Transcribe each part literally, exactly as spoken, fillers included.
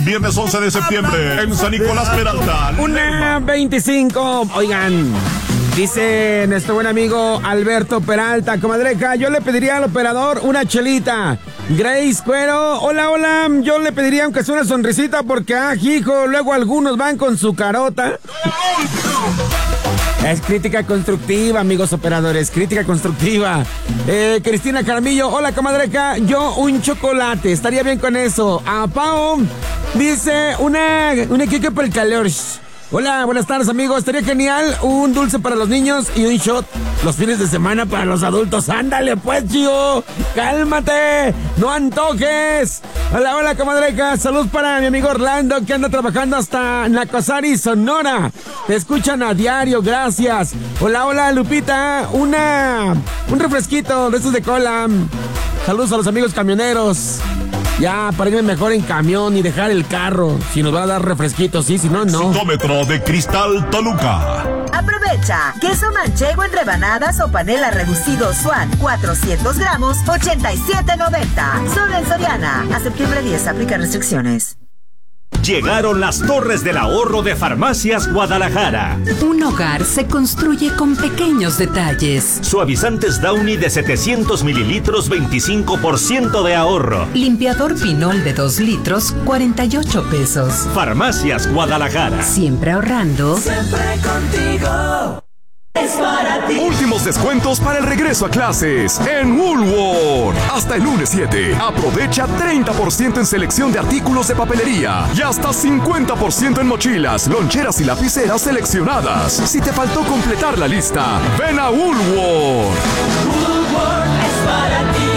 Viernes once de septiembre en San Nicolás Peralta. Una veinticinco. Oigan, dice nuestro buen amigo Alberto Peralta, comadreja, yo le pediría al operador una chelita. Grace Cuero, hola, hola, yo le pediría aunque sea una sonrisita porque, ah, hijo, luego algunos van con su carota. Es crítica constructiva, amigos operadores, crítica constructiva. Eh, Cristina Carmillo, hola, comadreja, yo un chocolate, estaría bien con eso. A Pau, dice una, una queque para el calor. Hola, buenas tardes, amigos, estaría genial un dulce para los niños y un shot los fines de semana para los adultos. Ándale pues, chío, cálmate, no antojes. Hola, hola, comadreja, salud para mi amigo Orlando que anda trabajando hasta Nacosari, Sonora. Te escuchan a diario, gracias. Hola, hola, Lupita, una, un refresquito de estos de cola. Saludos a los amigos camioneros. Ya, para irme mejor en camión y dejar el carro. Si nos va a dar refresquitos, sí, si no, no. Citómetro de Cristal Toluca. Aprovecha. Queso manchego en rebanadas o panela reducido Swan, cuatrocientos gramos, ochenta y siete noventa. Solo en Soriana. A septiembre diez, aplica restricciones. Llegaron las Torres del Ahorro de Farmacias Guadalajara. Un hogar se construye con pequeños detalles. Suavizantes Downy de setecientos mililitros, veinticinco por ciento de ahorro. Limpiador Pinol de dos litros, cuarenta y ocho pesos. Farmacias Guadalajara. Siempre ahorrando. Siempre contigo. Es para ti. Últimos descuentos para el regreso a clases en Woolworth. Hasta el lunes siete. Aprovecha treinta por ciento en selección de artículos de papelería y hasta cincuenta por ciento en mochilas, loncheras y lapiceras seleccionadas. Si te faltó completar la lista, ven a Woolworth. Woolworth es para ti.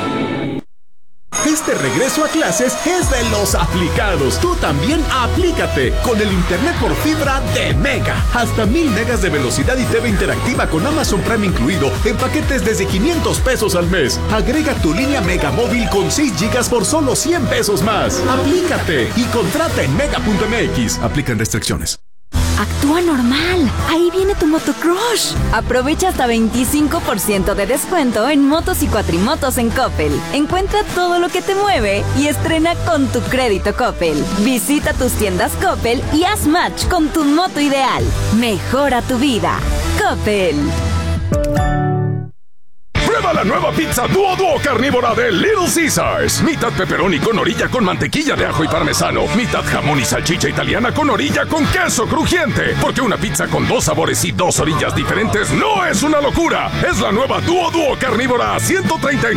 Este regreso a clases es de los aplicados. Tú también aplícate con el internet por fibra de Mega. Hasta mil megas de velocidad y T V interactiva con Amazon Prime incluido en paquetes desde quinientos pesos al mes. Agrega tu línea Mega móvil con seis gigas por solo cien pesos más. Aplícate y contrata en mega punto m x. Aplican restricciones. Actúa normal. Ahí viene tu motocrush. Aprovecha hasta veinticinco por ciento de descuento en motos y cuatrimotos en Coppel. Encuentra todo lo que te mueve y estrena con tu crédito Coppel. Visita tus tiendas Coppel y haz match con tu moto ideal. Mejora tu vida. Coppel. Prueba la nueva pizza Duo Duo carnívora de Little Caesars. Mitad pepperoni con orilla con mantequilla de ajo y parmesano. Mitad jamón y salchicha italiana con orilla con queso crujiente. Porque una pizza con dos sabores y dos orillas diferentes no es una locura. Es la nueva Duo Duo carnívora a ciento treinta y nueve